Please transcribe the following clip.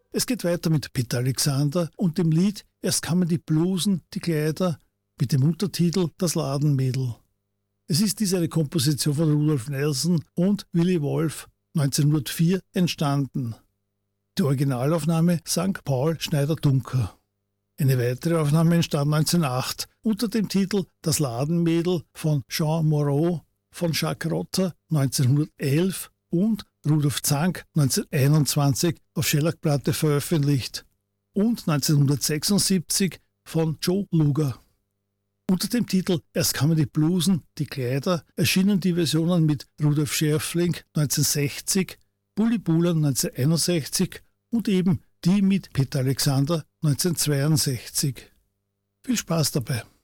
Es geht weiter mit Peter Alexander und dem Lied Erst kamen die Blusen, die Kleider mit dem Untertitel Das Ladenmädel. Es ist diese eine Komposition von Rudolf Nelson und Willy Wolf 1904 entstanden. Die Originalaufnahme sang Paul Schneider-Dunker. Eine weitere Aufnahme entstand 1908 unter dem Titel Das Ladenmädel von Jean Moreau, von Jacques Rotter 1911 und Rudolf Zank 1921 auf Schellackplatte veröffentlicht und 1976 von Joe Luger. Unter dem Titel Erst kamen die Blusen, die Kleider erschienen die Versionen mit Rudolf Scherfling 1960, Bully Bulan 1961 und eben die mit Peter Alexander 1962. Viel Spaß dabei!